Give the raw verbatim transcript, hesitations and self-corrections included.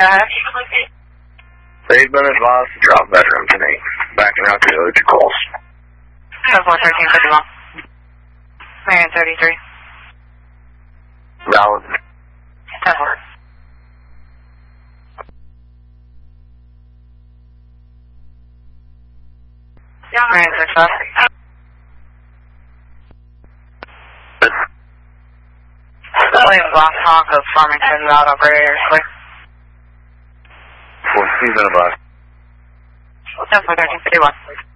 go ahead. They've been advised to drop bedroom tonight. Backing out to the other two calls. four thirteen fifty-one. Marion thirty-three. Valid. ten four. Marion six five. William Block Honk of Farmington, Auto Operator, clear. Well, he's been advised. ten four thirteen fifty-one.